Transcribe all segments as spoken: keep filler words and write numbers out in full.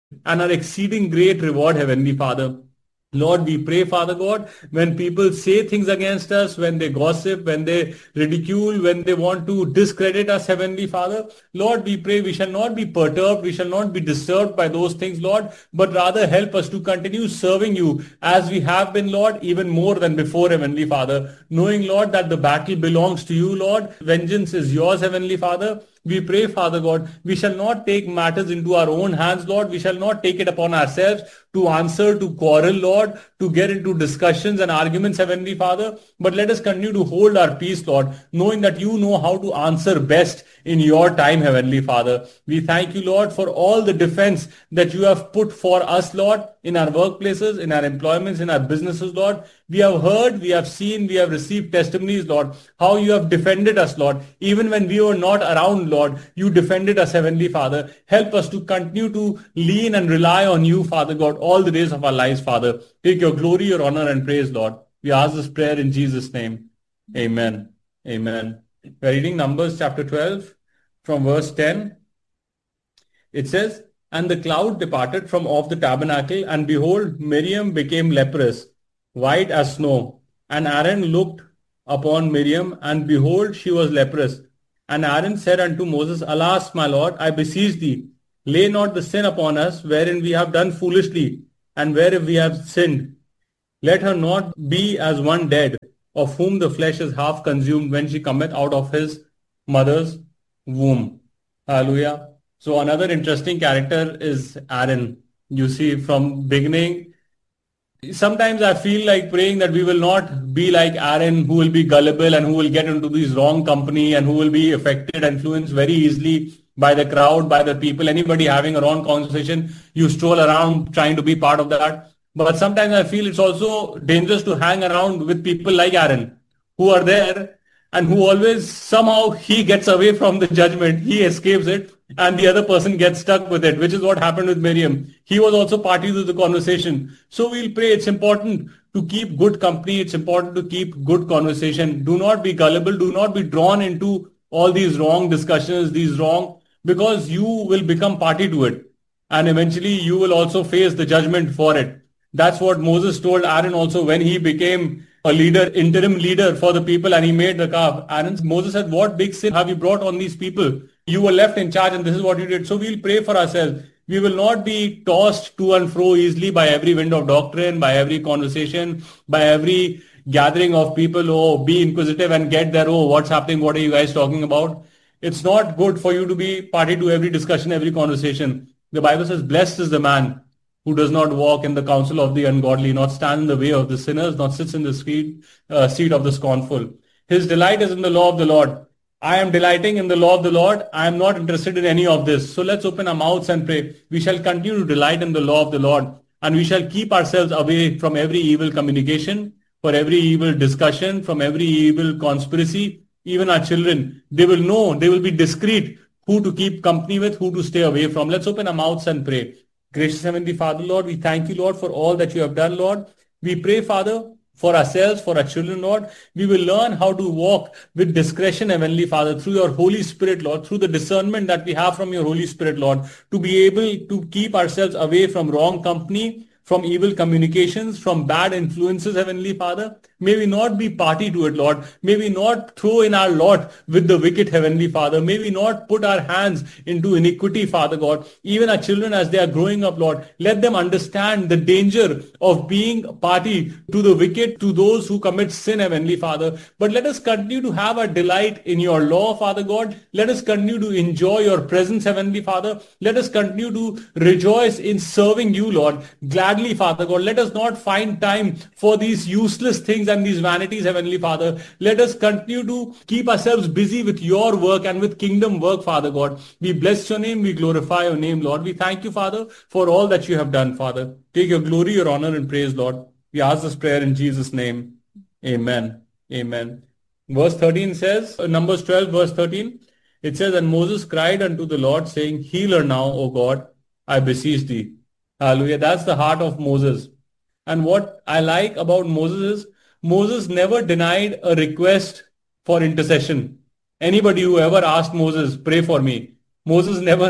and our exceeding great reward, Heavenly Father. Lord, we pray, Father God, when people say things against us, when they gossip, when they ridicule, when they want to discredit us, Heavenly Father, Lord, we pray we shall not be perturbed, we shall not be disturbed by those things, Lord, but rather help us to continue serving you as we have been, Lord, even more than before, Heavenly Father, knowing, Lord, that the battle belongs to you, Lord. Vengeance is yours, Heavenly Father. We pray, Father God, we shall not take matters into our own hands, Lord. We shall not take it upon ourselves to answer, to quarrel, Lord, to get into discussions and arguments, Heavenly Father. But let us continue to hold our peace, Lord, knowing that you know how to answer best in your time, Heavenly Father. We thank you, Lord, for all the defense that you have put for us, Lord, in our workplaces, in our employments, in our businesses, Lord. We have heard, we have seen, we have received testimonies, Lord, how you have defended us, Lord. Even when we were not around, Lord, you defended us, Heavenly Father. Help us to continue to lean and rely on you, Father God, all the days of our lives, Father. Take your glory, your honor, and praise, Lord. We ask this prayer in Jesus' name. Amen. Amen. We're reading Numbers chapter twelve from verse ten. It says, "And the cloud departed from off the tabernacle, and behold, Miriam became leprous, white as snow. And Aaron looked upon Miriam, and behold, she was leprous. And Aaron said unto Moses, Alas, my Lord, I beseech thee, lay not the sin upon us, wherein we have done foolishly, and wherein we have sinned. Let her not be as one dead, of whom the flesh is half consumed when she cometh out of his mother's womb." Hallelujah. So another interesting character is Aaron. You see, from beginning, sometimes I feel like praying that we will not be like Aaron, who will be gullible and who will get into this wrong company and who will be affected, influenced very easily by the crowd, by the people, anybody having a wrong conversation. You stroll around trying to be part of that. But sometimes I feel it's also dangerous to hang around with people like Aaron, who are there and who always somehow he gets away from the judgment, he escapes it, and the other person gets stuck with it, which is what happened with Miriam. He was also party to the conversation. So we'll pray. It's important to keep good company. It's important to keep good conversation. Do not be gullible. Do not be drawn into all these wrong discussions, these wrong, because you will become party to it. And eventually you will also face the judgment for it. That's what Moses told Aaron also when he became a leader, interim leader for the people, and he made the calf. Aaron, Moses said, what big sin have you brought on these people? You were left in charge and this is what you did. So we'll pray for ourselves. We will not be tossed to and fro easily by every wind of doctrine, by every conversation, by every gathering of people. Oh, be inquisitive and get there. Oh, what's happening? What are you guys talking about? It's not good for you to be party to every discussion, every conversation. The Bible says, blessed is the man who does not walk in the counsel of the ungodly, not stand in the way of the sinners, not sits in the seat, uh, seat of the scornful. His delight is in the law of the Lord. I am delighting in the law of the Lord. I am not interested in any of this. So let's open our mouths and pray. We shall continue to delight in the law of the Lord, and we shall keep ourselves away from every evil communication, for every evil discussion, from every evil conspiracy. Even our children, they will know, they will be discreet who to keep company with, who to stay away from. Let's open our mouths and pray. Gracious Heavenly Father, Lord, we thank you, Lord, for all that you have done, Lord. We pray, Father, for ourselves, for our children, Lord. We will learn how to walk with discretion, Heavenly Father, through your Holy Spirit, Lord, through the discernment that we have from your Holy Spirit, Lord, to be able to keep ourselves away from wrong company, from evil communications, from bad influences, Heavenly Father. May we not be party to it, Lord. May we not throw in our lot with the wicked, Heavenly Father. May we not put our hands into iniquity, Father God. Even our children as they are growing up, Lord, let them understand the danger of being party to the wicked, to those who commit sin, Heavenly Father. But let us continue to have a delight in your law, Father God. Let us continue to enjoy your presence, Heavenly Father. Let us continue to rejoice in serving you, Lord. Gladly, Father God. Let us not find time for these useless things and these vanities, Heavenly Father. Let us continue to keep ourselves busy with your work and with kingdom work, Father God. We bless your name. We glorify your name, Lord. We thank you, Father, for all that you have done, Father. Take your glory, your honor, and praise, Lord. We ask this prayer in Jesus' name. Amen. Amen. Verse thirteen says, Numbers twelve, verse thirteen, it says, And Moses cried unto the Lord, saying, Heal her now, O God, I beseech thee. Hallelujah. That's the heart of Moses. And what I like about Moses is, Moses never denied a request for intercession. Anybody who ever asked Moses, pray for me, Moses never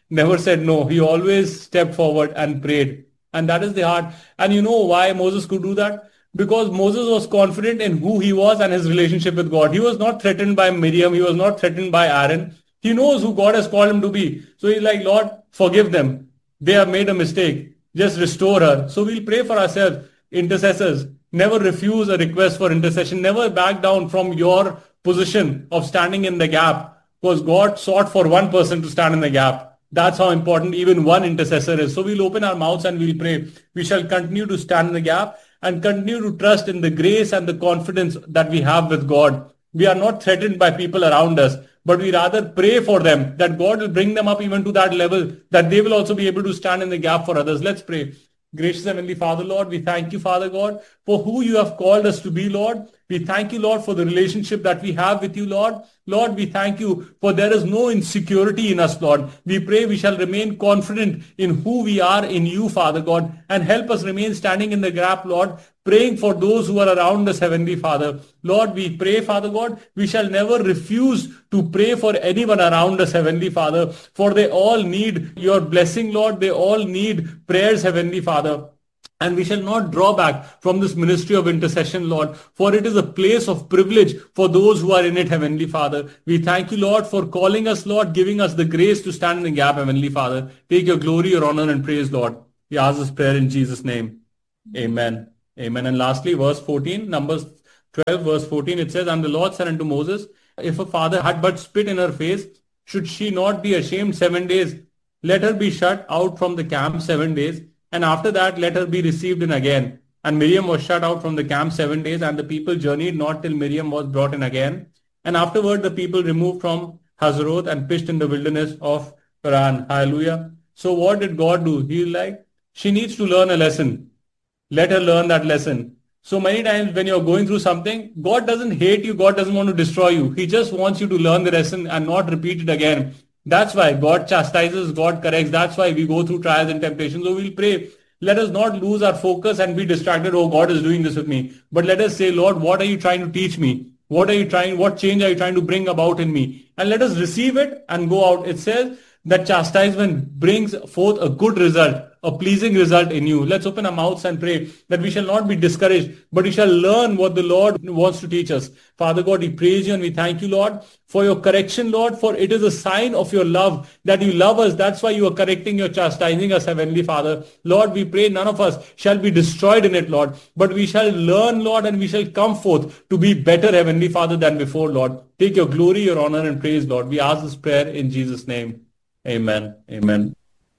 never said no. He always stepped forward and prayed. And that is the heart. And you know why Moses could do that? Because Moses was confident in who he was and his relationship with God. He was not threatened by Miriam. He was not threatened by Aaron. He knows who God has called him to be. So he's like, Lord, forgive them. They have made a mistake. Just restore her. So we'll pray for ourselves, intercessors. Never refuse a request for intercession. Never back down from your position of standing in the gap. Because God sought for one person to stand in the gap. That's how important even one intercessor is. So we'll open our mouths and we'll pray. We shall continue to stand in the gap and continue to trust in the grace and the confidence that we have with God. We are not threatened by people around us, but we rather pray for them that God will bring them up even to that level that they will also be able to stand in the gap for others. Let's pray. Gracious Heavenly Father, Lord, we thank you, Father God, for who you have called us to be, Lord. We thank you, Lord, for the relationship that we have with you, Lord. Lord, we thank you for there is no insecurity in us, Lord. We pray we shall remain confident in who we are in you, Father God, and help us remain standing in the gap, Lord, praying for those who are around us, Heavenly Father. Lord, we pray, Father God, we shall never refuse to pray for anyone around us, Heavenly Father, for they all need your blessing, Lord. They all need prayers, Heavenly Father. And we shall not draw back from this ministry of intercession, Lord, for it is a place of privilege for those who are in it, Heavenly Father. We thank you, Lord, for calling us, Lord, giving us the grace to stand in the gap, Heavenly Father. Take your glory, your honor, and praise, Lord. We ask this prayer in Jesus' name. Amen. Amen. And lastly, verse fourteen, Numbers twelve, verse fourteen, it says, And the Lord said unto Moses, If a father had but spit in her face, should she not be ashamed seven days? Let her be shut out from the camp seven days. And after that, let her be received in again. And Miriam was shut out from the camp seven days, and the people journeyed not till Miriam was brought in again. And afterward, the people removed from Hazeroth and pitched in the wilderness of Paran. Hallelujah. So what did God do? He's like, she needs to learn a lesson. Let her learn that lesson. So many times when you're going through something, God doesn't hate you. God doesn't want to destroy you. He just wants you to learn the lesson and not repeat it again. That's why God chastises, God corrects. That's why we go through trials and temptations. So we'll pray. Let us not lose our focus and be distracted. Oh, God is doing this with me. But let us say, Lord, what are you trying to teach me? What are you trying, what change are you trying to bring about in me? And let us receive it and go out. It says that chastisement brings forth a good result, a pleasing result in you. Let's open our mouths and pray that we shall not be discouraged, but we shall learn what the Lord wants to teach us. Father God, we praise you and we thank you, Lord, for your correction, Lord, for it is a sign of your love that you love us. That's why you are correcting, you're chastising us, Heavenly Father. Lord, we pray none of us shall be destroyed in it, Lord, but we shall learn, Lord, and we shall come forth to be better, Heavenly Father, than before, Lord. Take your glory, your honor and praise, Lord. We ask this prayer in Jesus' name. Amen. Amen.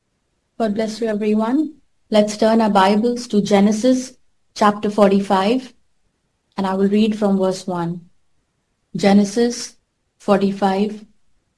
God bless you, everyone. Let's turn our Bibles to Genesis chapter forty-five, and I will read from verse one. Genesis forty-five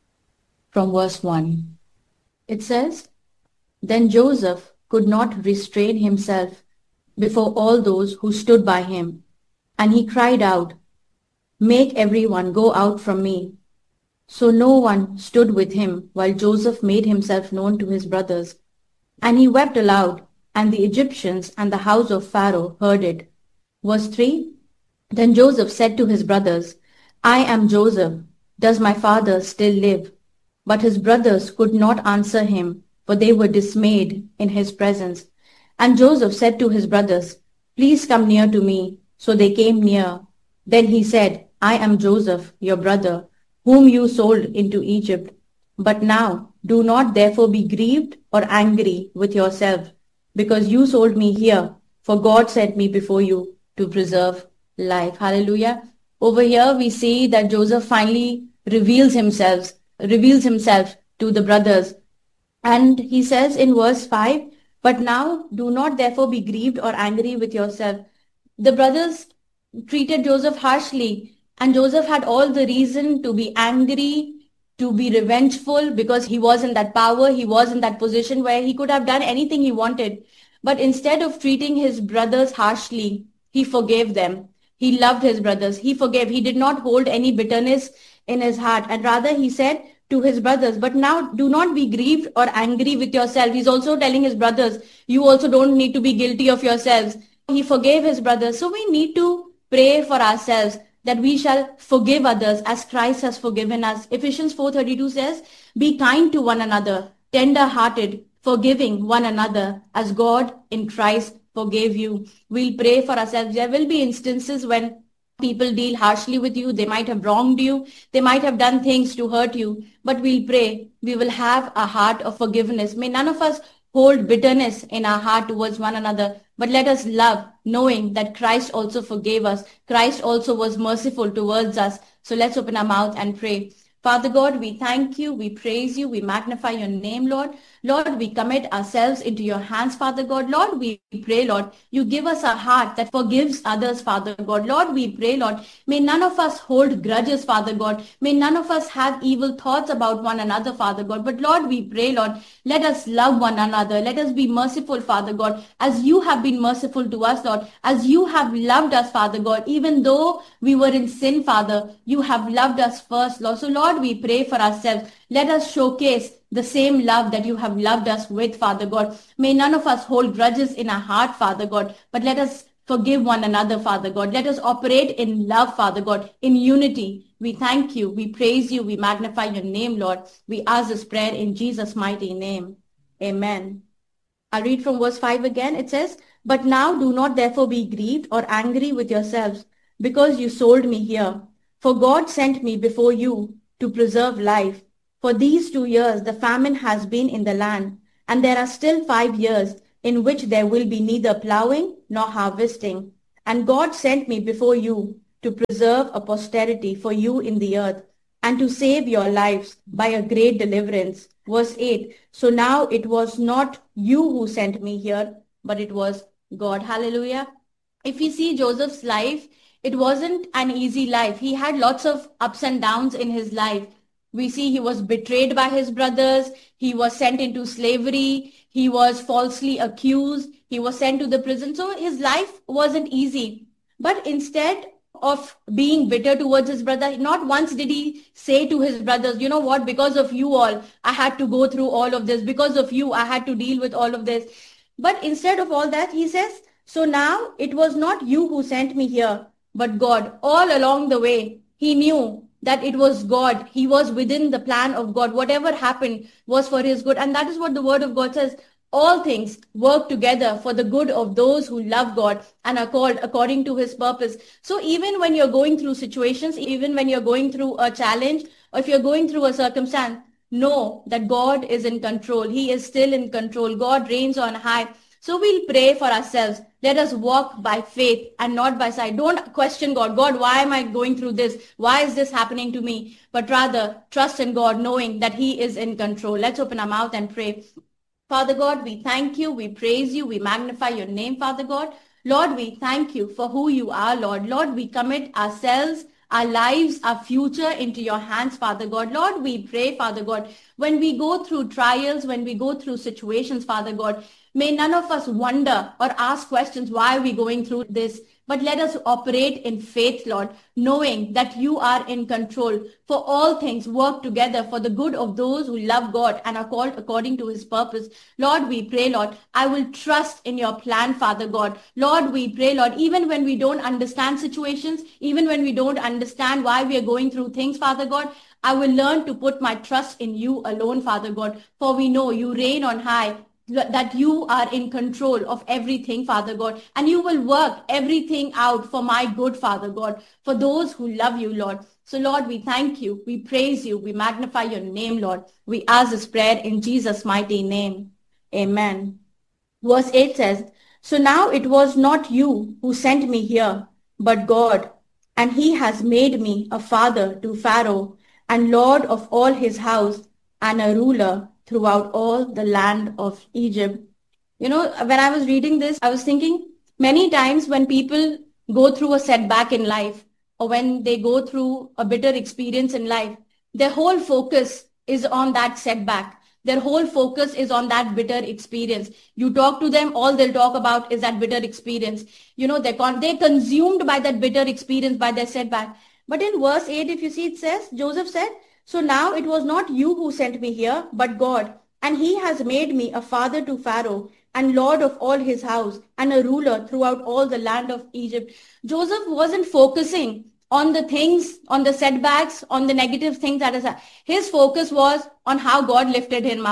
from verse one. It says, Then Joseph could not restrain himself before all those who stood by him, and he cried out, Make everyone go out from me. So no one stood with him while Joseph made himself known to his brothers. And he wept aloud, and the Egyptians and the house of Pharaoh heard it. Verse three. Then Joseph said to his brothers, I am Joseph. Does my father still live? But his brothers could not answer him, for they were dismayed in his presence. And Joseph said to his brothers, Please come near to me. So they came near. Then he said, I am Joseph, your brother, whom you sold into Egypt. But now do not therefore be grieved or angry with yourself, because you sold me here, for God sent me before you to preserve life. Hallelujah. Over here we see that Joseph finally reveals himself, reveals himself to the brothers. And he says in verse five, But now do not therefore be grieved or angry with yourself. The brothers treated Joseph harshly, and Joseph had all the reason to be angry, to be revengeful, because he was in that power, he was in that position where he could have done anything he wanted. But instead of treating his brothers harshly, he forgave them. He loved his brothers. He forgave. He did not hold any bitterness in his heart. And rather he said to his brothers, but now do not be grieved or angry with yourself. He's also telling his brothers, you also don't need to be guilty of yourselves. He forgave his brothers. So we need to pray for ourselves, that we shall forgive others as Christ has forgiven us. Ephesians four thirty-two says, be kind to one another, tender-hearted, forgiving one another as God in Christ forgave you. We'll pray for ourselves. There will be instances when people deal harshly with you. They might have wronged you. They might have done things to hurt you. But we'll pray. We will have a heart of forgiveness. May none of us hold bitterness in our heart towards one another, but let us love, knowing that Christ also forgave us. Christ also was merciful towards us. So let's open our mouth and pray. Father God, we thank you, we praise you, we magnify your name, Lord. Lord, we commit ourselves into your hands, Father God. Lord, we pray, Lord, you give us a heart that forgives others, Father God. Lord, we pray, Lord, may none of us hold grudges, Father God. May none of us have evil thoughts about one another, Father God. But Lord, we pray, Lord, let us love one another. Let us be merciful, Father God, as you have been merciful to us, Lord, as you have loved us, Father God. Even though we were in sin, Father, you have loved us first, Lord. So Lord, we pray for ourselves. Let us showcase the same love that you have loved us with, Father God. May none of us hold grudges in our heart, Father God, but let us forgive one another, Father God. Let us operate in love, Father God, in unity. We thank you, we praise you, we magnify your name, Lord. We ask this prayer in Jesus' mighty name. Amen. I read from verse five again. It says, "But now do not therefore be grieved or angry with yourselves, because you sold me here. For God sent me before you to preserve life. For these two years the famine has been in the land, and there are still five years in which there will be neither plowing nor harvesting. And God sent me before you to preserve a posterity for you in the earth, and to save your lives by a great deliverance." Verse eight, "So now it was not you who sent me here, but it was God." Hallelujah. If we see Joseph's life, it wasn't an easy life. He had lots of ups and downs in his life. We see he was betrayed by his brothers. He was sent into slavery. He was falsely accused. He was sent to the prison. So his life wasn't easy. But instead of being bitter towards his brother, not once did he say to his brothers, you know what, because of you all, I had to go through all of this. Because of you, I had to deal with all of this. But instead of all that, he says, so now it was not you who sent me here, but God. All along the way, he knew that it was God. He was within the plan of God. Whatever happened was for his good. And that is what the word of God says. All things work together for the good of those who love God and are called according to his purpose. So even when you're going through situations, even when you're going through a challenge, or if you're going through a circumstance, know that God is in control. He is still in control. God reigns on high. So we'll pray for ourselves. Let us walk by faith and not by sight. Don't question God. God, why am I going through this? Why is this happening to me? But rather trust in God, knowing that he is in control. Let's open our mouth and pray. Father God, we thank you. We praise you. We magnify your name, Father God. Lord, we thank you for who you are, Lord. Lord, we commit ourselves, our lives, our future into your hands, Father God. Lord, we pray, Father God, when we go through trials, when we go through situations, Father God, may none of us wonder or ask questions, why are we going through this? But let us operate in faith, Lord, knowing that you are in control. For all things work together for the good of those who love God and are called according to his purpose. Lord, we pray, Lord, I will trust in your plan, Father God. Lord, we pray, Lord, even when we don't understand situations, even when we don't understand why we are going through things, Father God, I will learn to put my trust in you alone, Father God. For we know you reign on high, that you are in control of everything, Father God, and you will work everything out for my good, Father God, for those who love you, Lord. So, Lord, we thank you, we praise you, we magnify your name, Lord. We ask this prayer in Jesus' mighty name. Amen. Verse eight says, so now it was not you who sent me here, but God, and he has made me a father to Pharaoh, and Lord of all his house, and a ruler throughout all the land of Egypt. You know, when I was reading this, I was thinking many times when people go through a setback in life, or when they go through a bitter experience in life, their whole focus is on that setback. Their whole focus is on that bitter experience. You talk to them, all they'll talk about is that bitter experience. You know, they're, con- they're consumed by that bitter experience, by their setback. But in verse eight, if you see, it says, Joseph said, so now it was not you who sent me here, but God, and he has made me a father to Pharaoh, and Lord of all his house, and a ruler throughout all the land of Egypt. Joseph wasn't focusing on the things, on the setbacks, on the negative things that is. His focus was on how God lifted him up.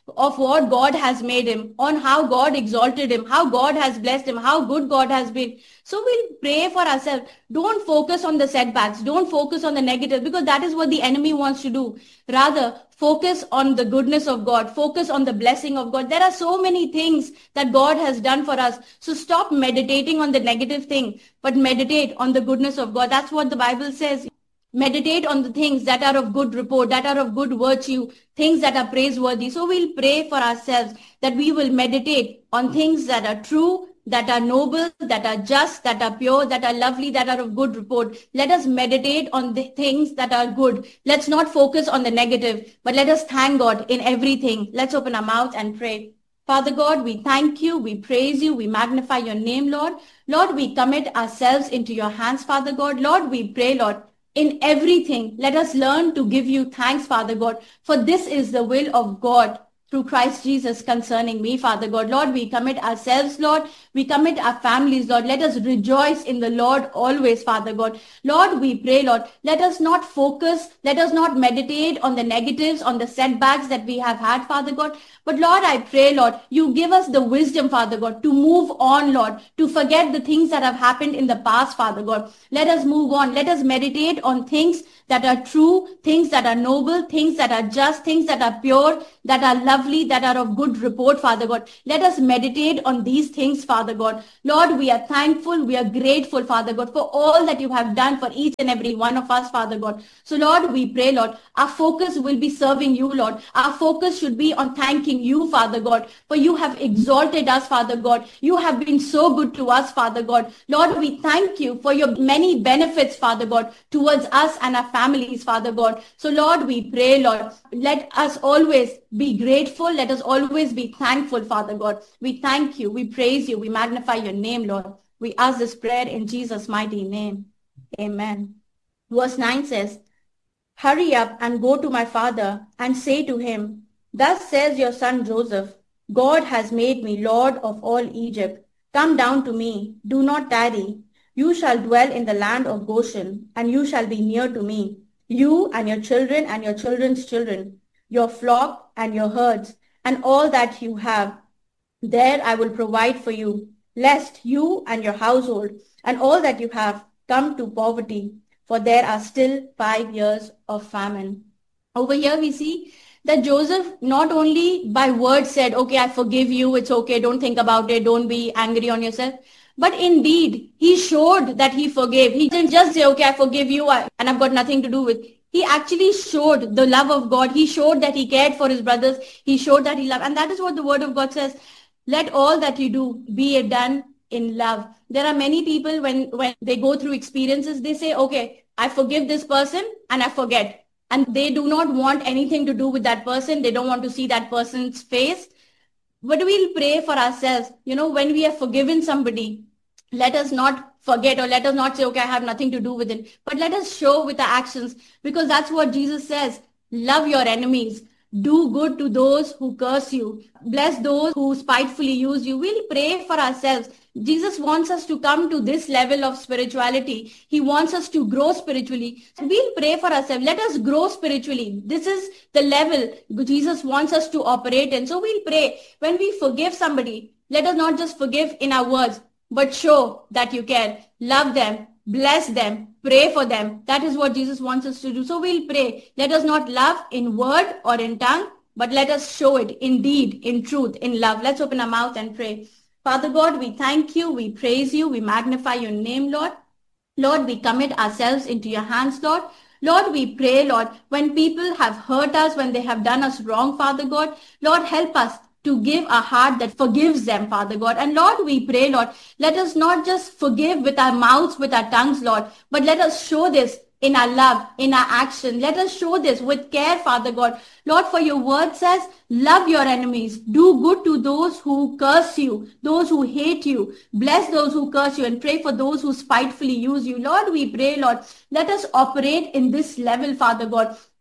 of what God has made him, on how God exalted him, how God has blessed him, how good God has been. So we'll pray for ourselves. Don't focus on the setbacks. Don't focus on the negative, because that is what the enemy wants to do. Rather, focus on the goodness of God. Focus on the blessing of God. There are so many things that God has done for us. So stop meditating on the negative thing, but meditate on the goodness of God. That's what the Bible says. Meditate on the things that are of good report, that are of good virtue, things that are praiseworthy. So we'll pray for ourselves that we will meditate on things that are true, that are noble, that are just, that are pure, that are lovely, that are of good report. Let us meditate on the things that are good. Let's not focus on the negative, but let us thank God in everything. Let's open our mouth and pray. Father God, we thank you, we praise you, we magnify your name, Lord. Lord, we commit ourselves into your hands, Father God. Lord, we pray, Lord, in everything, let us learn to give you thanks, Father God, for this is the will of God through Christ Jesus concerning me, Father God. Lord, we commit ourselves, Lord. We commit our families, Lord. Let us rejoice in the Lord always, Father God. Lord, we pray, Lord, let us not focus, let us not meditate on the negatives, on the setbacks that we have had, Father God. But Lord, I pray, Lord, you give us the wisdom, Father God, to move on, Lord, to forget the things that have happened in the past, Father God. Let us move on. Let us meditate on things that are true, things that are noble, things that are just, things that are pure, that are lovely, that are of good report, Father God. Let us meditate on these things, Father God. Lord, we are thankful, we are grateful, Father God, for all that you have done for each and every one of us, Father God. So Lord, we pray, Lord, our focus will be serving you, Lord. Our focus should be on thanking you, Father God, for you have exalted us, Father God. You have been so good to us, Father God. Lord, we thank you for your many benefits, Father God, towards us and our families, Father God. So Lord, we pray, Lord, let us always be grateful. Let us always be thankful, Father God. We thank you. We praise you. We magnify your name, Lord. We ask this prayer in Jesus' mighty name. Amen. Verse nine says, hurry up and go to my father and say to him, thus says your son Joseph, God has made me Lord of all Egypt. Come down to me. Do not tarry. You shall dwell in the land of Goshen, and you shall be near to me, you and your children and your children's children, your flock and your herds, and all that you have. There I will provide for you, lest you and your household and all that you have come to poverty, for there are still five years of famine. Over here we see that Joseph not only by word said, okay, I forgive you, it's okay, don't think about it, don't be angry on yourself. But indeed, he showed that he forgave. He didn't just say, okay, I forgive you and I've got nothing to do with it. He actually showed the love of God. He showed that he cared for his brothers. He showed that he loved. And that is what the word of God says. Let all that you do be it done in love. There are many people when, when they go through experiences, they say, okay, I forgive this person and I forget. And they do not want anything to do with that person. They don't want to see that person's face. But we'll pray for ourselves. You know, when we have forgiven somebody, let us not forget, or let us not say, okay, I have nothing to do with it. But let us show with our actions, because that's what Jesus says. Love your enemies. Do good to those who curse you. Bless those who spitefully use you. We'll pray for ourselves. Jesus wants us to come to this level of spirituality. He wants us to grow spiritually. So we'll pray for ourselves. Let us grow spiritually. This is the level Jesus wants us to operate in. So we'll pray. When we forgive somebody, let us not just forgive in our words, but show that you care. Love them. Bless them. Pray for them. That is what Jesus wants us to do. So we'll pray. Let us not love in word or in tongue, but let us show it in deed, in truth, in love. Let's open our mouth and pray. Father God, we thank you. We praise you. We magnify your name, Lord. Lord, we commit ourselves into your hands, Lord. Lord, we pray, Lord, when people have hurt us, when they have done us wrong, Father God, Lord, help us to give a heart that forgives them, Father God. And Lord, we pray, Lord, let us not just forgive with our mouths, with our tongues, Lord, but let us show this in our love, in our action. Let us show this with care, Father God. Lord, for your word says, love your enemies. Do good to those who curse you, those who hate you. Bless those who curse you and pray for those who spitefully use you. Lord, we pray, Lord, let us operate in this level, Father God.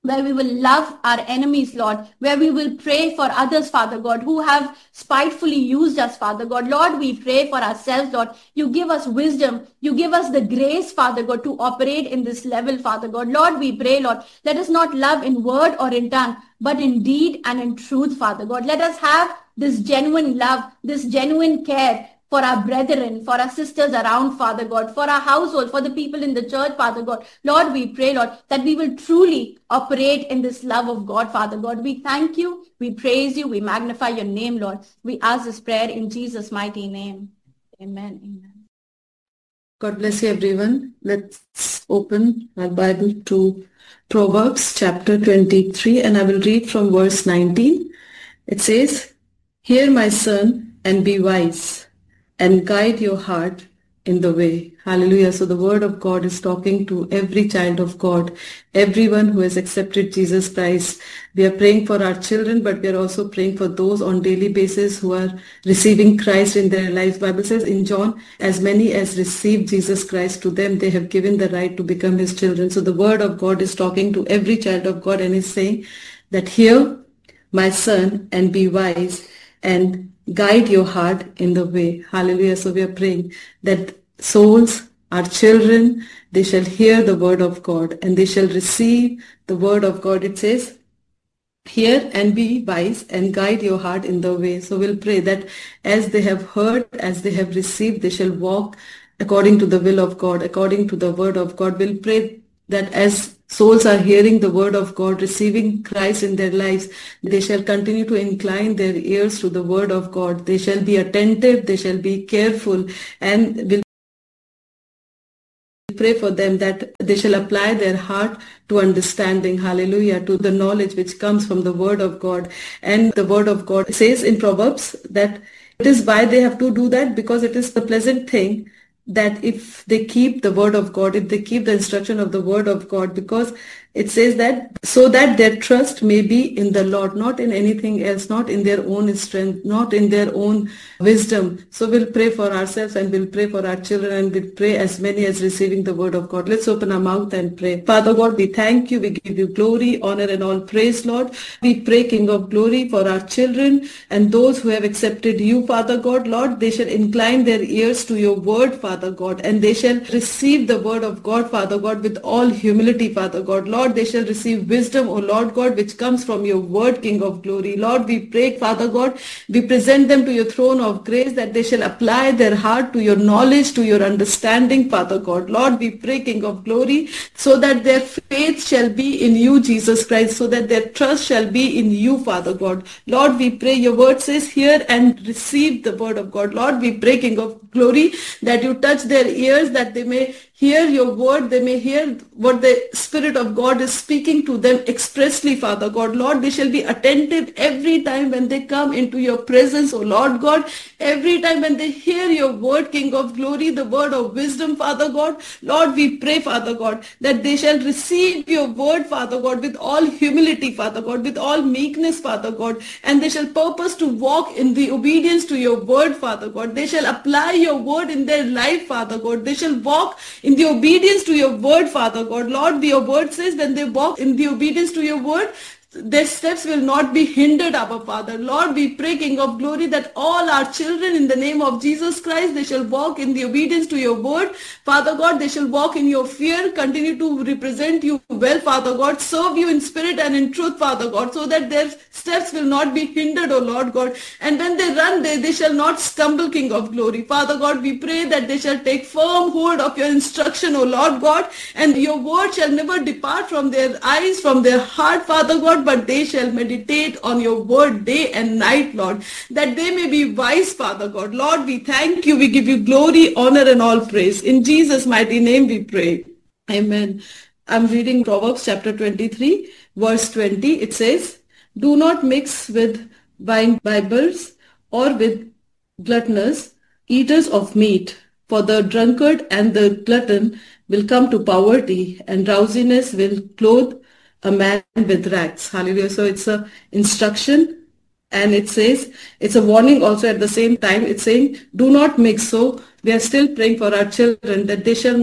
where we will love our enemies, Lord, where we will pray for others, Father God, who have spitefully used us, Father God. Lord, we pray for ourselves, Lord. You give us wisdom. You give us the grace, Father God, to operate in this level, Father God. Lord, we pray, Lord, let us not love in word or in tongue, but in deed and in truth, Father God. Let us have this genuine love, this genuine care for our brethren, for our sisters around, Father God, for our household, for the people in the church, Father God. Lord, we pray, Lord, that we will truly operate in this love of God, Father God. We thank you, we praise you, we magnify your name, Lord. We ask this prayer in Jesus' mighty name. Amen. Amen. God bless you, everyone. Let's open our Bible to Proverbs chapter twenty-three, and I will read from verse nineteen. It says, "Hear, my son, and be wise, and guide your heart in the way." Hallelujah. So the word of God is talking to every child of God, everyone who has accepted Jesus Christ. We are praying for our children, but we are also praying for those on daily basis who are receiving Christ in their lives. Bible says in John, as many as received Jesus Christ, to them they have given the right to become his children. So the word of God is talking to every child of God and is saying that, "Hear, my son, and be wise, and guide your heart in the way." Hallelujah. So we are praying that souls, our children, they shall hear the word of God and they shall receive the word of God. It says, "Hear and be wise, and guide your heart in the way." So we'll pray that as they have heard, as they have received, they shall walk according to the will of God, according to the word of God. We'll pray that as souls are hearing the word of God, receiving Christ in their lives, they shall continue to incline their ears to the word of God. They shall be attentive, they shall be careful, and will pray for them that they shall apply their heart to understanding, hallelujah, to the knowledge which comes from the word of God. And the word of God says in Proverbs that it is why they have to do that, because it is the pleasant thing that if they keep the word of God, if they keep the instruction of the word of God, because it says that so that their trust may be in the Lord, not in anything else, not in their own strength, not in their own wisdom. So we'll pray for ourselves and we'll pray for our children and we'll pray as many as receiving the word of God. Let's open our mouth and pray. Father God, we thank you. We give you glory, honor, and all praise, Lord. We pray, King of glory, for our children and those who have accepted you, Father God. Lord, they shall incline their ears to your word, Father God, and they shall receive the word of God, Father God, with all humility, Father God. Lord, they shall receive wisdom, O Lord God, which comes from your word, King of glory. Lord, we pray, Father God, we present them to your throne of grace, that they shall apply their heart to your knowledge, to your understanding, Father God. Lord, we pray, King of glory, so that their faith shall be in you, Jesus Christ, so that their trust shall be in you, Father God. Lord, we pray, your word says, hear and receive the word of God. Lord, we pray, King of glory, that you touch their ears, that they may hear your word, they may hear what the Spirit of God is speaking to them expressly, Father God. Lord, they shall be attentive every time when they come into your presence, O Lord God. Every time when they hear your word, King of glory, the word of wisdom, Father God. Lord, we pray, Father God, that they shall receive your word, Father God, with all humility, Father God, with all meekness, Father God, and they shall purpose to walk in the obedience to your word, Father God. They shall apply your word in their life, Father God. They shall walk in the obedience to your word, Father God. Lord, your word says when they walk in the obedience to your word, their steps will not be hindered, our Father. Lord, we pray, King of glory, that all our children in the name of Jesus Christ, they shall walk in the obedience to your word. Father God, they shall walk in your fear, continue to represent you well, Father God, serve you in spirit and in truth, Father God, so that their steps will not be hindered, O Lord God. And when they run, they, they shall not stumble, King of glory. Father God, we pray that they shall take firm hold of your instruction, O Lord God, and your word shall never depart from their eyes, from their heart, Father God, but they shall meditate on your word day and night, Lord, that they may be wise, Father God. Lord, we thank you. We give you glory, honor, and all praise. In Jesus' mighty name we pray. Amen. I'm reading Proverbs chapter twenty-three, verse twenty. It says, "Do not mix with wine bibbers or with gluttonous eaters of meat, for the drunkard and the glutton will come to poverty, and drowsiness will clothe a man with rags." Hallelujah. So it's a instruction, and it says, it's a warning also at the same time. It's saying, do not mix. So we are still praying for our children that they shall not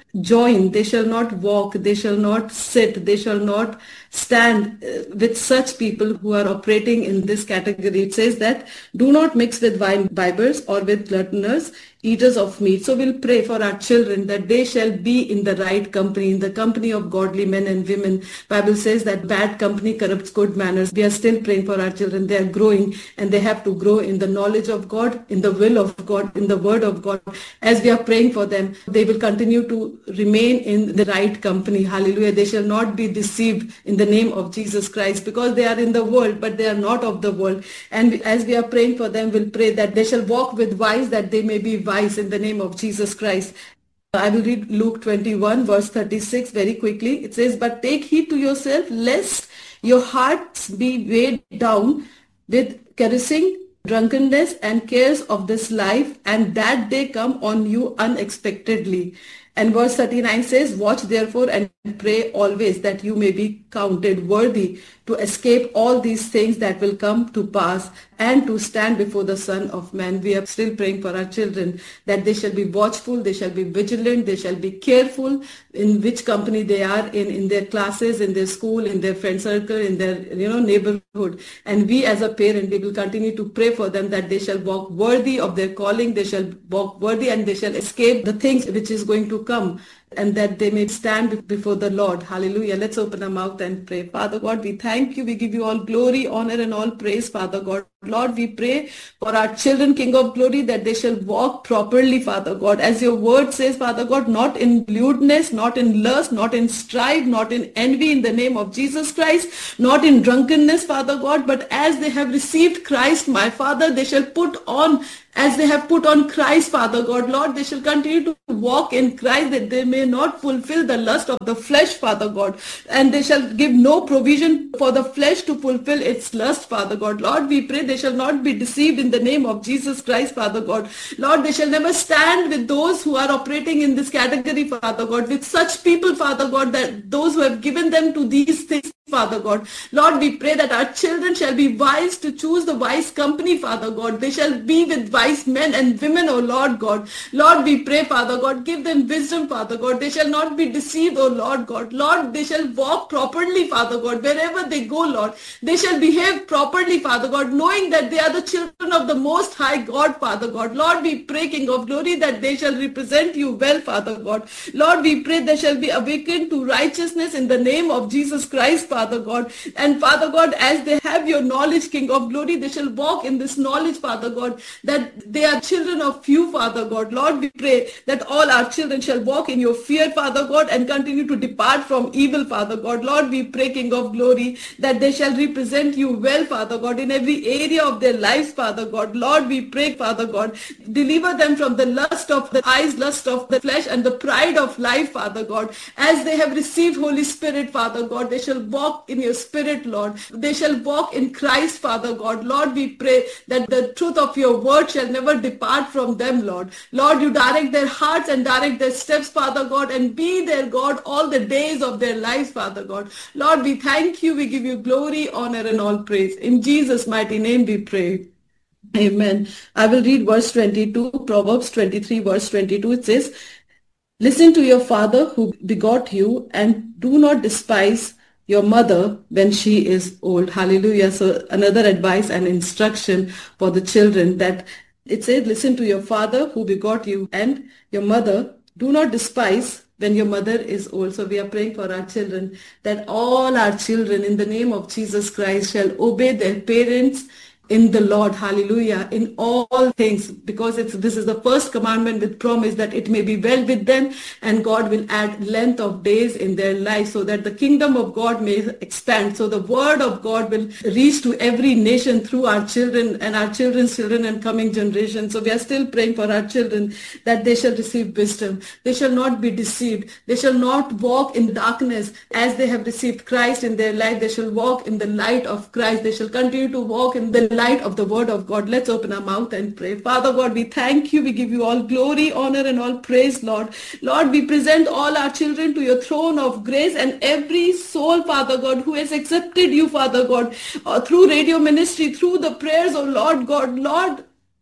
join, they shall not walk, they shall not sit, they shall not stand with such people who are operating in this category. It says that do not mix with wine bibbers or with gluttoners, eaters of meat. So we'll pray for our children that they shall be in the right company, in the company of godly men and women. Bible says that bad company corrupts good manners. We are still praying for our children. They are growing and they have to grow in the knowledge of God, in the will of God, in the word of God. As we are praying for them, they will continue to remain in the right company. Hallelujah. They shall not be deceived in the name of Jesus Christ, because they are in the world, but they are not of the world. And as we are praying for them, we'll pray that they shall walk with wise, that they may be wise in the name of Jesus Christ. I will read Luke twenty-one verse thirty-six very quickly. It says, but take heed to yourself, lest your hearts be weighed down with carousing, drunkenness, and cares of this life, and that day come on you unexpectedly. And verse thirty-nine says, watch therefore and pray always, that you may be counted worthy to escape all these things that will come to pass, and to stand before the Son of Man. We are still praying for our children, that they shall be watchful, they shall be vigilant, they shall be careful in which company they are in, in their classes, in their school, in their friend circle, in their you know neighborhood. And we as a parent, we will continue to pray for them, that they shall walk worthy of their calling, they shall walk worthy, and they shall escape the things which is going to come, and that they may stand before the Lord. Hallelujah. Let's open our mouth and pray. Father God, we thank you. We give you all glory, honor, and all praise, Father God. Lord, we pray for our children, King of Glory, that they shall walk properly, Father God. As your word says, Father God, not in lewdness, not in lust, not in strife, not in envy, in the name of Jesus Christ, not in drunkenness, Father God, but as they have received Christ, my Father, they shall put on, as they have put on Christ, Father God. Lord, they shall continue to walk in Christ, that they may not fulfill the lust of the flesh, Father God, and they shall give no provision for the flesh to fulfill its lust, Father God. Lord, we pray they shall not be deceived in the name of Jesus Christ, Father God. Lord, they shall never stand with those who are operating in this category, Father God, with such people, Father God, that those who have given them to these things, Father God. Lord, we pray that our children shall be wise to choose the wise company, Father God. They shall be with wise men and women, O Lord God. Lord, we pray, Father God, give them wisdom, Father God. They shall not be deceived, O Lord God. Lord, they shall walk properly, Father God. Wherever they go, Lord, they shall behave properly, Father God, knowing that they are the children of the Most High God, Father God. Lord, we pray, King of Glory, that they shall represent you well, Father God. Lord, we pray they shall be awakened to righteousness in the name of Jesus Christ, Father God. And Father God, as they have your knowledge, King of Glory, they shall walk in this knowledge, Father God, that they are children of you, Father God. Lord, we pray that all our children shall walk in your fear, Father God, and continue to depart from evil, Father God. Lord, we pray, King of Glory, that they shall represent you well, Father God, in every area of their lives, Father God. Lord, we pray, Father God, deliver them from the lust of the eyes, lust of the flesh, and the pride of life, Father God. As they have received Holy Spirit, Father God, they shall walk in your spirit, Lord. They shall walk in Christ, Father God. Lord, we pray that the truth of your word shall never depart from them, Lord. Lord, you direct their hearts and direct their steps, Father God, and be their God all the days of their lives, Father God. Lord, we thank you. We give you glory, honor, and all praise. In Jesus' mighty name we pray. Amen. I will read verse twenty-two, Proverbs twenty-three, verse twenty-two. It says, listen to your father who begot you, and do not despise your mother when she is old. Hallelujah. So another advice and instruction for the children, that it says, listen to your father who begot you and your mother. Do not despise when your mother is old. So we are praying for our children, that all our children in the name of Jesus Christ shall obey their parents in the Lord, hallelujah, in all things, because it's this is the first commandment with promise that it may be well with them, and God will add length of days in their life, so that the kingdom of God may expand. So the word of God will reach to every nation through our children and our children's children and coming generations. So we are still praying for our children, that they shall receive wisdom. They shall not be deceived. They shall not walk in darkness. As they have received Christ in their life, they shall walk in the light of Christ. They shall continue to walk in the light of the word of God. Let's open our mouth and pray. Father God, we thank you. We give you all glory, honor, and all praise, Lord. Lord, we present all our children to your throne of grace, and every soul, Father God, who has accepted you, Father God, uh, through radio ministry, through the prayers of Lord God. Lord,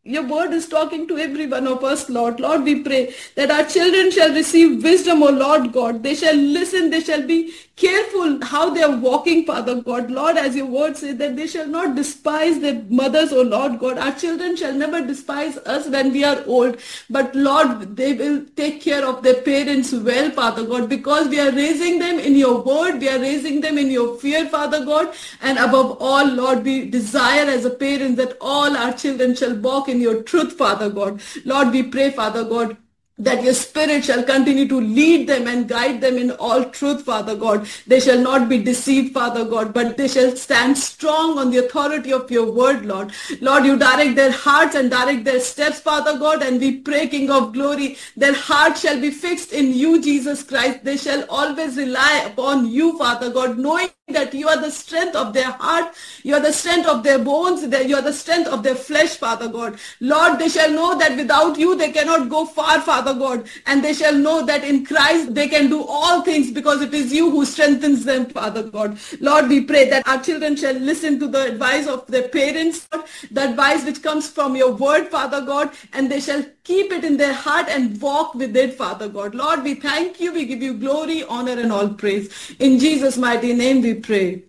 Your word is talking to every one of us, Lord. Lord, we pray that our children shall receive wisdom, O Lord God. They shall listen. They shall be careful how they are walking, Father God. Lord, as your word says, that they shall not despise their mothers, O Lord God. Our children shall never despise us when we are old. But Lord, they will take care of their parents well, Father God, because we are raising them in your word. We are raising them in your fear, Father God. And above all, Lord, we desire as a parent that all our children shall walk in your truth, Father God. Lord, we pray, Father God, that your spirit shall continue to lead them and guide them in all truth, Father God. They shall not be deceived, Father God, but they shall stand strong on the authority of your word, Lord. Lord, you direct their hearts and direct their steps, Father God, and we pray, King of glory, their heart shall be fixed in you, Jesus Christ. They shall always rely upon you, Father God, knowing that you are the strength of their heart, you are the strength of their bones, you are the strength of their flesh, Father God. Lord, they shall know that without you they cannot go far, Father God, and they shall know that in Christ they can do all things because it is you who strengthens them, Father God. Lord, we pray that our children shall listen to the advice of their parents, Lord, the advice which comes from your word, Father God, and they shall keep it in their heart and walk with it, Father God. Lord, we thank you, we give you glory, honor, and all praise. In Jesus' mighty name we pray.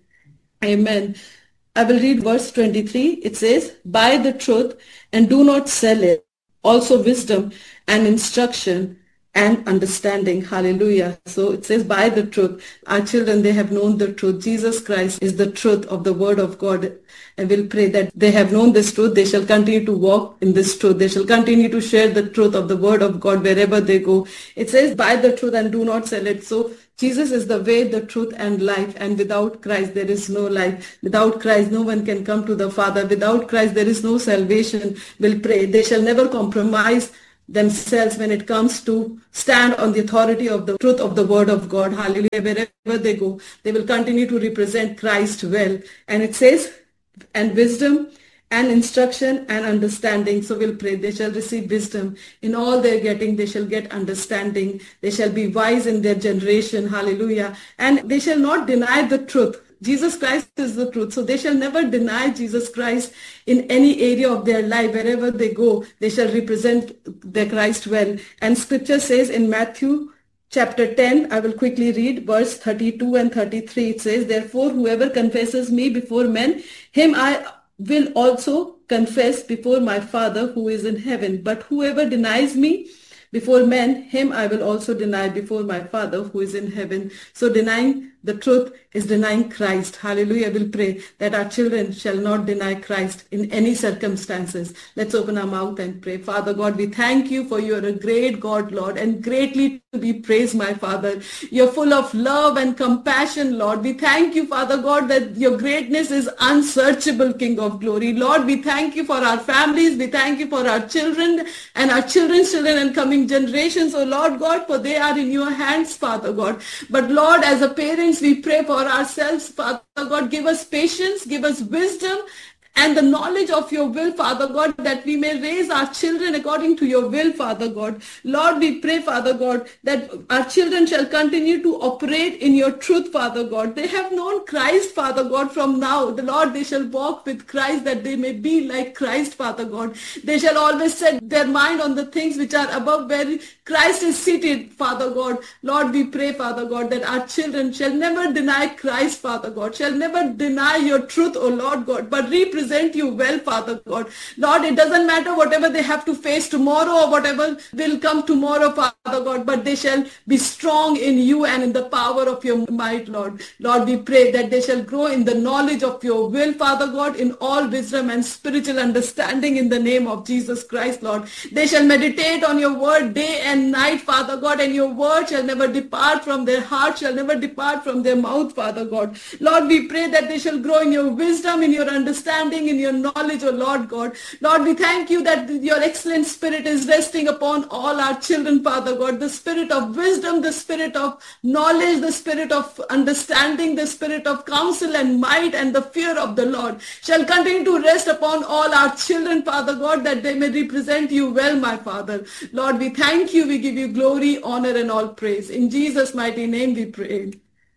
Amen. I will read verse twenty-three. It says, buy the truth and do not sell it. Also wisdom and instruction and understanding. Hallelujah. So it says, buy the truth. Our children, they have known the truth. Jesus Christ is the truth of the word of God. And we'll pray that they have known this truth. They shall continue to walk in this truth. They shall continue to share the truth of the word of God wherever they go. It says, buy the truth and do not sell it. So Jesus is the way, the truth, and life. And without Christ, there is no life. Without Christ, no one can come to the Father. Without Christ, there is no salvation. We'll pray. They shall never compromise themselves when it comes to stand on the authority of the truth of the word of God. Hallelujah. Wherever they go, they will continue to represent Christ well. And it says, and wisdom and instruction and understanding. So we'll pray. They shall receive wisdom. In all they're getting, they shall get understanding. They shall be wise in their generation. Hallelujah. And they shall not deny the truth. Jesus Christ is the truth. So they shall never deny Jesus Christ in any area of their life. Wherever they go, they shall represent their Christ well. And scripture says in Matthew chapter ten, I will quickly read verse thirty-two and thirty-three. It says, therefore, whoever confesses me before men, him I will also confess before my Father who is in heaven. But whoever denies me before men, him I will also deny before my Father who is in heaven. So denying the truth is denying Christ. Hallelujah. We'll pray that our children shall not deny Christ in any circumstances. Let's open our mouth and pray. Father God, we thank you for you are a great God, Lord, and greatly to be praised, my Father. You're full of love and compassion, Lord. We thank you, Father God, that your greatness is unsearchable, King of glory. Lord, we thank you for our families. We thank you for our children and our children's children and coming generations, oh Lord God, for they are in your hands, Father God. But Lord, as a parent, we pray for ourselves, Father God. Give us patience, give us wisdom and the knowledge of your will, Father God, that we may raise our children according to your will, Father God. Lord, we pray, Father God, that our children shall continue to operate in your truth, Father God. They have known Christ, Father God, from now. The Lord, they shall walk with Christ, that they may be like Christ, Father God. They shall always set their mind on the things which are above, where Christ is seated, Father God. Lord, we pray, Father God, that our children shall never deny Christ, Father God, shall never deny your truth, O Lord God, but represent you well, Father God. Lord, it doesn't matter whatever they have to face tomorrow or whatever will come tomorrow, Father God, but they shall be strong in you and in the power of your might, Lord. Lord, we pray that they shall grow in the knowledge of your will, Father God, in all wisdom and spiritual understanding in the name of Jesus Christ, Lord. They shall meditate on your word day and night, Father God, and your word shall never depart from their heart, shall never depart from their mouth, Father God. Lord, we pray that they shall grow in your wisdom, in your understanding, in your knowledge, O Lord God. Lord, we thank you that your excellent spirit is resting upon all our children, Father God. The spirit of wisdom, the spirit of knowledge, the spirit of understanding, the spirit of counsel and might and the fear of the Lord shall continue to rest upon all our children, Father God, that they may represent you well, my Father. Lord, we thank you. We give you glory, honor, and all praise. In Jesus' mighty name we pray.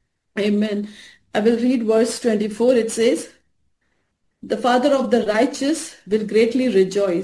Amen. I will read verse twenty-four. It says, the Father of the righteous will greatly rejoice,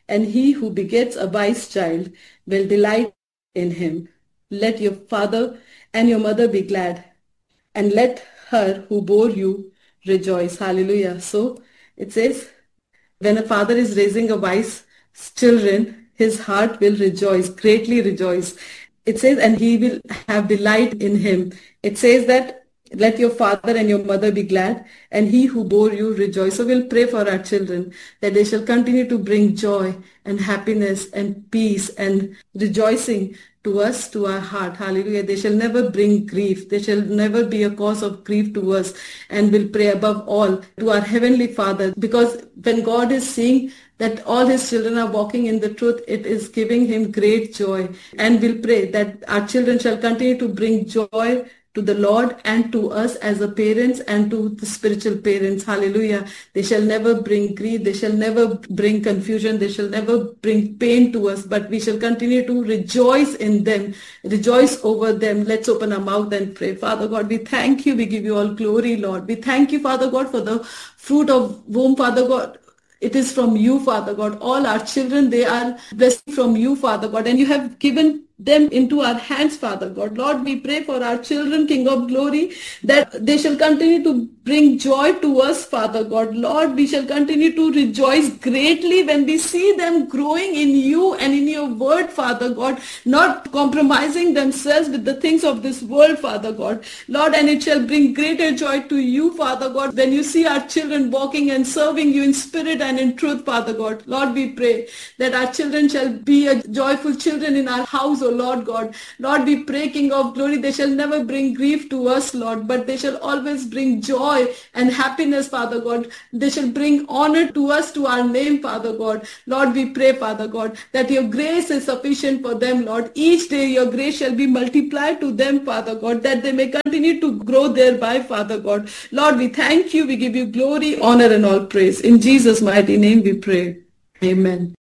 and he who begets a wise child will delight in him. Let your father and your mother be glad, and let her who bore you rejoice. Hallelujah. So it says, when a father is raising a wise children, his heart will rejoice, greatly rejoice. It says, and he will have delight in him. It says that let your father and your mother be glad, and he who bore you rejoice. So we'll pray for our children that they shall continue to bring joy and happiness and peace and rejoicing to us, to our heart. Hallelujah. They shall never bring grief. They shall never be a cause of grief to us. And we'll pray above all to our Heavenly Father, because when God is seeing that all his children are walking in the truth, it is giving him great joy. And we'll pray that our children shall continue to bring joy to the Lord and to us as a parents and to the spiritual parents. Hallelujah. They shall never bring grief. They shall never bring confusion. They shall never bring pain to us, but we shall continue to rejoice in them, rejoice over them. Let's open our mouth and pray. Father God, we thank you. We give you all glory, Lord. We thank you, Father God, for the fruit of womb, Father God. It is from you, Father God. All our children, they are blessed from you, Father God. And you have given them into our hands, Father God. Lord, we pray for our children, King of Glory, that they shall continue to bring joy to us, Father God. Lord, we shall continue to rejoice greatly when we see them growing in you and in your word, Father God, not compromising themselves with the things of this world, Father God. Lord, and it shall bring greater joy to you, Father God, when you see our children walking and serving you in spirit and in truth, Father God. Lord, we pray that our children shall be a joyful children in our house, O Lord God. Lord, we pray, King of Glory, they shall never bring grief to us, Lord, but they shall always bring joy and happiness, Father God. They shall bring honor to us, to our name, Father God. Lord, we pray, Father God, that your grace is sufficient for them, Lord. Each day your grace shall be multiplied to them, Father God, that they may continue to grow thereby, Father God. Lord, we thank you. We give you glory, honor, and all praise. In Jesus' mighty name we pray. Amen.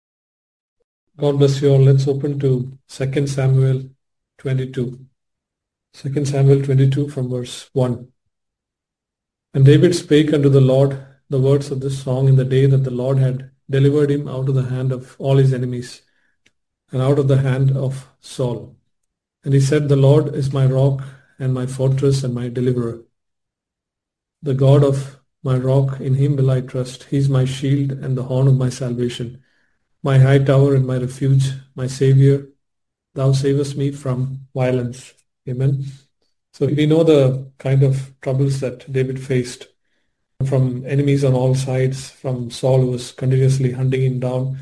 God bless you all. Let's open to Second Samuel twenty-two. Second Samuel twenty-two from verse one. And David spake unto the Lord the words of this song in the day that the Lord had delivered him out of the hand of all his enemies and out of the hand of Saul. And he said, The Lord is my rock and my fortress and my deliverer. The God of my rock, in him will I trust. He is my shield and the horn of my salvation, my high tower and my refuge, my Savior. Thou savest me from violence. Amen. So we know the kind of troubles that David faced from enemies on all sides, from Saul, who was continuously hunting him down.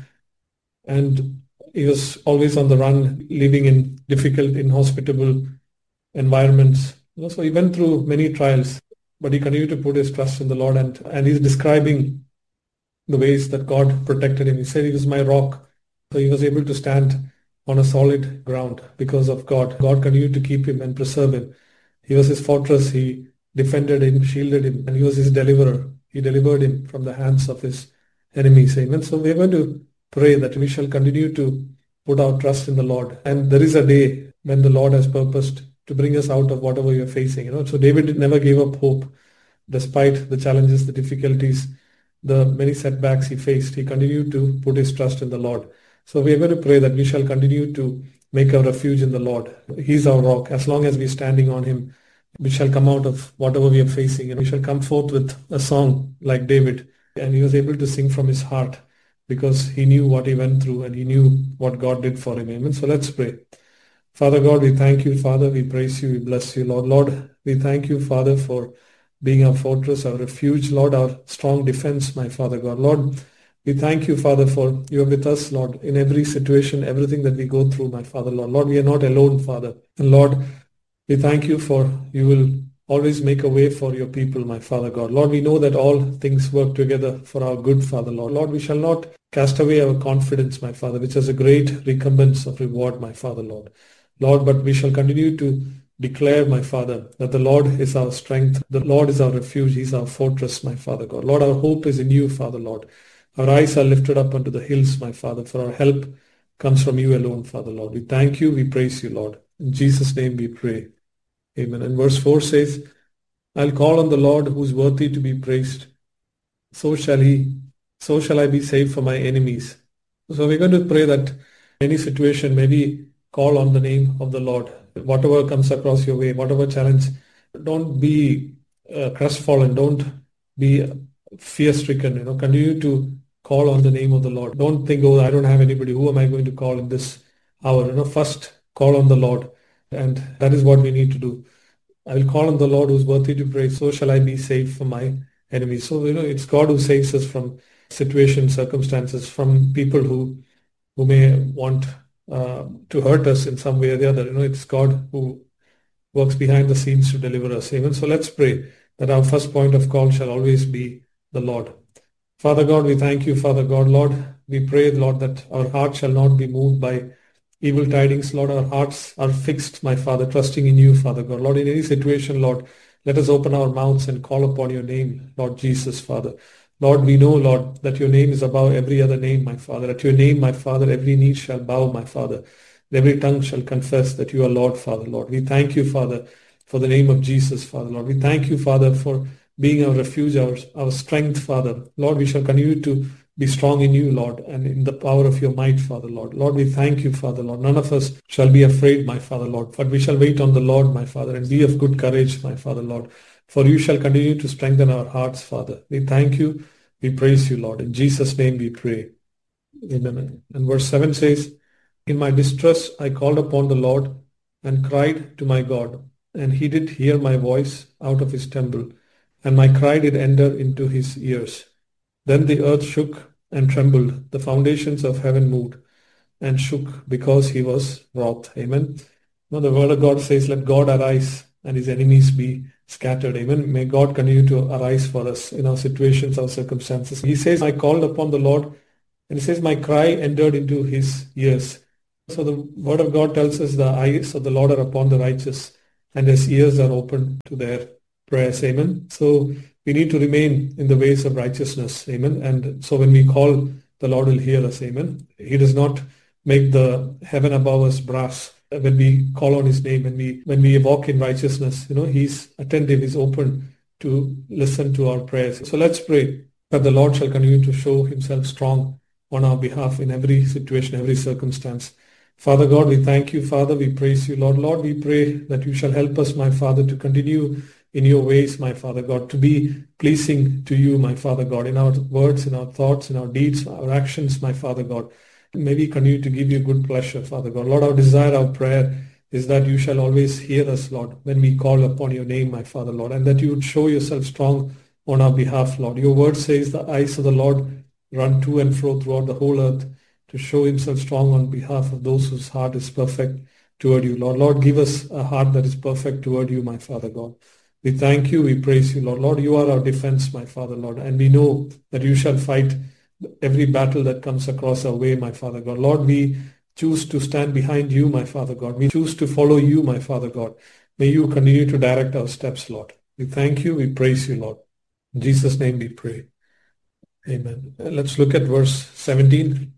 And he was always on the run, living in difficult, inhospitable environments. So he went through many trials, but he continued to put his trust in the Lord. And, and he's describing the ways that God protected him. He said he was my rock. So he was able to stand on a solid ground because of God. God continued to keep him and preserve him. He was his fortress. He defended him, shielded him, and he was his deliverer. He delivered him from the hands of his enemies. Amen. So we're going to pray that we shall continue to put our trust in the Lord. And there is a day when the Lord has purposed to bring us out of whatever we are facing. You know, so David never gave up hope despite the challenges, the difficulties, the many setbacks he faced. He continued to put his trust in the Lord. So we are going to pray that we shall continue to make our refuge in the Lord. He's our rock. As long as we're standing on him, we shall come out of whatever we are facing, and we shall come forth with a song like David. And he was able to sing from his heart because he knew what he went through and he knew what God did for him. Amen. So let's pray. Father God, we thank you, Father. We praise you. We bless you, Lord. Lord, we thank you, Father, for being our fortress, our refuge, Lord, our strong defense, my Father God. Lord, we thank you, Father, for you are with us, Lord, in every situation, everything that we go through, my Father, Lord. Lord, we are not alone, Father. And Lord, we thank you for you will always make a way for your people, my Father God. Lord, we know that all things work together for our good, Father, Lord. Lord, we shall not cast away our confidence, my Father, which has a great recompense of reward, my Father, Lord. Lord, but we shall continue to declare, my Father, that the Lord is our strength. The Lord is our refuge. He is our fortress, my Father God. Lord, our hope is in you, Father, Lord. Our eyes are lifted up unto the hills, my Father, for our help comes from you alone, Father, Lord. We thank you. We praise you, Lord. In Jesus' name we pray. Amen. And verse four says, I'll call on the Lord who is worthy to be praised. So shall he, so shall I be saved from my enemies. So we're going to pray that any situation, maybe call on the name of the Lord. Whatever comes across your way, whatever challenge, don't be uh, crestfallen. Don't be fear-stricken. You know, continue to call on the name of the Lord. Don't think, oh, I don't have anybody. Who am I going to call in this hour? You know, first call on the Lord, and that is what we need to do. I will call on the Lord who's worthy to praise. So shall I be saved from my enemies. So you know, it's God who saves us from situations, circumstances, from people who who may want uh, to hurt us in some way or the other. You know, it's God who works behind the scenes to deliver us. Amen. So let's pray that our first point of call shall always be the Lord. Father God, we thank you, Father God. Lord, we pray, Lord, that our heart shall not be moved by evil tidings. Lord, our hearts are fixed, my Father, trusting in you, Father God. Lord, in any situation, Lord, let us open our mouths and call upon your name, Lord Jesus, Father. Lord, we know, Lord, that your name is above every other name, my Father. At your name, my Father, every knee shall bow, my Father. Every tongue shall confess that you are Lord, Father, Lord. We thank you, Father, for the name of Jesus, Father, Lord. We thank you, Father, for being our refuge, our, our strength, Father. Lord, we shall continue to be strong in you, Lord, and in the power of your might, Father, Lord. Lord, we thank you, Father, Lord. None of us shall be afraid, my Father, Lord, but we shall wait on the Lord, my Father, and be of good courage, my Father, Lord. For you shall continue to strengthen our hearts, Father. We thank you. We praise you, Lord. In Jesus' name we pray. Amen. And verse seven says, in my distress I called upon the Lord and cried to my God, and he did hear my voice out of his temple, and my cry did enter into his ears. Then the earth shook and trembled, the foundations of heaven moved and shook because he was wroth. Amen. Now the word of God says, let God arise and his enemies be scattered. Amen. May God continue to arise for us in our situations, our circumstances. He says, I called upon the Lord, and he says, my cry entered into his ears. So the word of God tells us the eyes of the Lord are upon the righteous, and his ears are open to their prayers. Amen. So we need to remain in the ways of righteousness. Amen. And so when we call, the Lord will hear us. Amen. He does not make the heaven above us brass. When we call on his name, when we when we walk in righteousness, you know, he's attentive, he's open to listen to our prayers. So let's pray that the Lord shall continue to show himself strong on our behalf in every situation, every circumstance. Father God, we thank you, Father. We praise you, Lord. Lord, we pray that you shall help us, my Father, to continue in your ways, my Father God, to be pleasing to you, my Father God, in our words, in our thoughts, in our deeds, our actions, my Father God. May we continue to give you good pleasure, Father God. Lord, our desire, our prayer is that you shall always hear us, Lord, when we call upon your name, my Father, Lord, and that you would show yourself strong on our behalf, Lord. Your word says the eyes of the Lord run to and fro throughout the whole earth to show himself strong on behalf of those whose heart is perfect toward you, Lord. Lord, give us a heart that is perfect toward you, my Father God. We thank you, we praise you, Lord. Lord, you are our defense, my Father, Lord, and we know that you shall fight every battle that comes across our way, my Father God. Lord, we choose to stand behind you, my Father God. We choose to follow you, my Father God. May you continue to direct our steps, Lord. We thank you, we praise you, Lord. In Jesus' name we pray. Amen. Let's look at verse seventeen.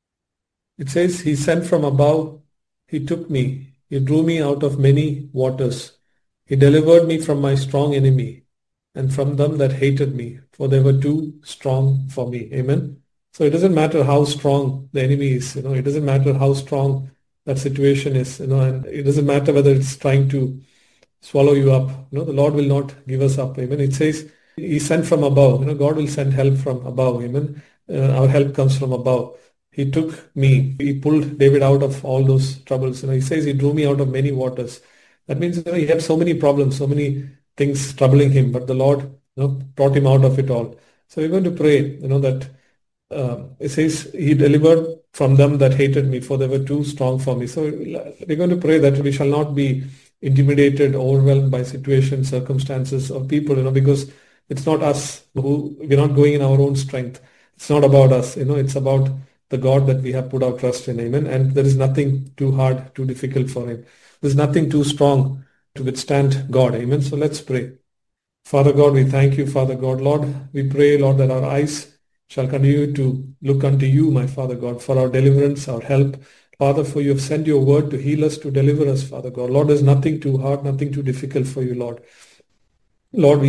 It says, he sent from above, he took me, he drew me out of many waters. He delivered me from my strong enemy and from them that hated me, for they were too strong for me. Amen. So it doesn't matter how strong the enemy is, you know, it doesn't matter how strong that situation is, you know, and it doesn't matter whether it's trying to swallow you up. You know, the Lord will not give us up. Amen. It says he sent from above. You know, God will send help from above. Amen. Uh, our help comes from above. He took me. He pulled David out of all those troubles. You know, he says he drew me out of many waters. That means, you know, he had so many problems, so many things troubling him, but the Lord, you know, brought him out of it all. So we're going to pray, you know, that uh, it says he delivered from them that hated me, for they were too strong for me. So we're going to pray that we shall not be intimidated, overwhelmed by situations, circumstances, or people, you know, because it's not us who, we're not going in our own strength. It's not about us, you know, it's about the God that we have put our trust in. Amen. And there is nothing too hard, too difficult for him. There's nothing too strong to withstand God. Amen. So let's pray. Father God, we thank you, Father God. Lord, we pray, Lord, that our eyes shall continue to look unto you, my Father God, for our deliverance, our help. Father, for you have sent your word to heal us, to deliver us, Father God. Lord, there's nothing too hard, nothing too difficult for you, Lord. Lord, we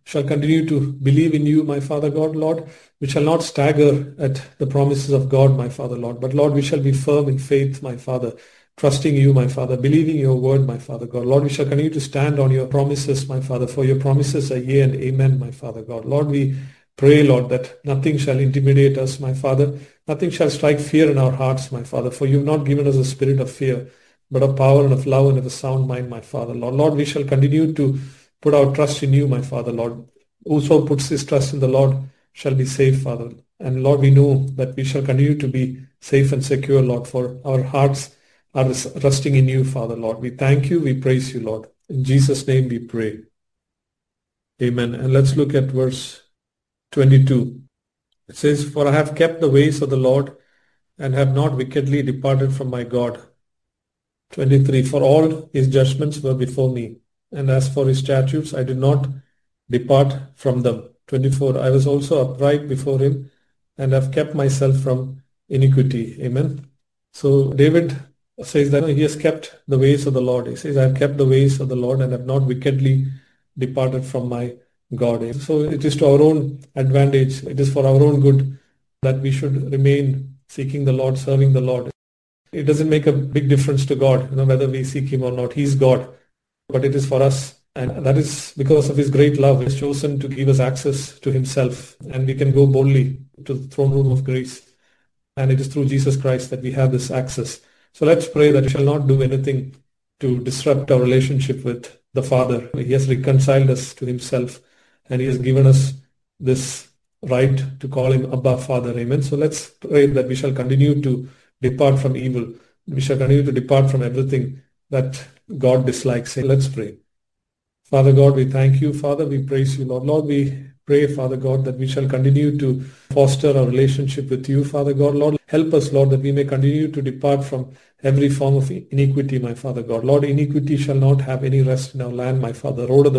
shall continue to believe in you, my Father God, Lord. We shall not stagger at the promises of God, my Father, Lord. But Lord, we shall be firm in faith, my Father, trusting you, my Father, believing your word, my Father God. Lord, we shall continue to stand on your promises, my Father, for your promises are yea and amen, my Father God. Lord, we pray, Lord, that nothing shall intimidate us, my Father. Nothing shall strike fear in our hearts, my Father, for you have not given us a spirit of fear, but of power and of love and of a sound mind, my Father. Lord, Lord, we shall continue to put our trust in you, my Father, Lord. Whoso puts his trust in the Lord shall be safe, Father. And Lord, we know that we shall continue to be safe and secure, Lord, for our hearts are resting in you, Father, Lord. We thank you, we praise you, Lord. In Jesus' name we pray. Amen. And let's look at verse twenty-two. It says, for I have kept the ways of the Lord and have not wickedly departed from my God. twenty-three. For all his judgments were before me, and as for his statutes, I did not depart from them. twenty-four. I was also upright before him and have kept myself from iniquity. Amen. So David says that he has kept the ways of the Lord. He says, I have kept the ways of the Lord and have not wickedly departed from my God. So it is to our own advantage. It is for our own good that we should remain seeking the Lord, serving the Lord. It doesn't make a big difference to God, you know, whether we seek him or not. He's God. But it is for us. And that is because of his great love. He has chosen to give us access to himself. And we can go boldly to the throne room of grace. And it is through Jesus Christ that we have this access. So let's pray that we shall not do anything to disrupt our relationship with the Father. He has reconciled us to himself. And he has given us this right to call him Abba, Father. Amen. So let's pray that we shall continue to depart from evil. We shall continue to depart from everything that God dislikes. Let's pray. Father God, we thank you. Father, we praise you, Lord. Lord, we pray, Father God, that we shall continue to foster our relationship with you, Father God. Lord, help us, Lord, that we may continue to depart from every form of iniquity, my Father God. Lord, iniquity shall not have any rest in our land, my Father. The road of the